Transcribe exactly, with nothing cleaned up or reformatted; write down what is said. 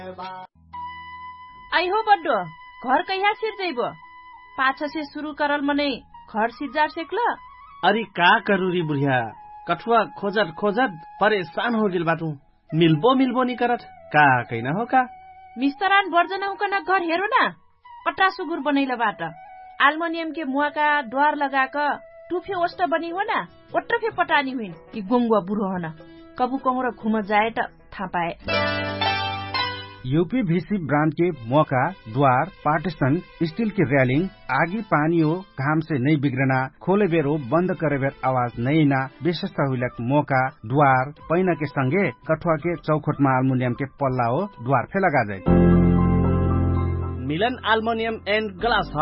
I हो बड्डो घर कहिया सिर जइबो पाछा से शुरू करल मने घर सिजार सेकल अरे का करूरी बुढ़िया कठुआ खोजत खोजत परेशान हो गेल बाटू मिलबो मिलबो नहीं करत का कैना हो का मिस्तरान बर्जना हुकना घर हेरो ना पट्टा सुगुर बनैला बाट आल्मुनियम के मुआका द्वार लगाक टुफे ओस्ट बनी हो ना ओट्रफे पटानी हुइन कि गोंगुवा बुढो हना कबु कहूँ र घुम जाए त थाहा पाए। यूपीवीसी ब्रांड के मौका द्वार पार्टीशन स्टील की रेलिंग आगी पानी हो घाम से नहीं बिगड़ना खोले बेर हो बंद करे बेर आवाज नहीं ना विशेषता हुई मौका द्वार पैना के संगे कठुआ के चौखोट में अल्मुनियम के पल्ला हो द्वार फे लगा जाए। मिलन अल्मुनियम एंड ग्लास